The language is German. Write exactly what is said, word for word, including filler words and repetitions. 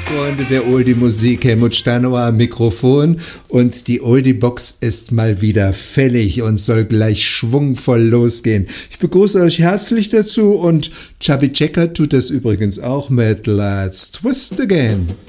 Freunde der Oldie-Musik, Helmut Steinauer am Mikrofon und die Oldie-Box ist mal wieder fällig und soll gleich schwungvoll losgehen. Ich begrüße euch herzlich dazu und Chubby Checker tut das übrigens auch mit Let's Twist Again.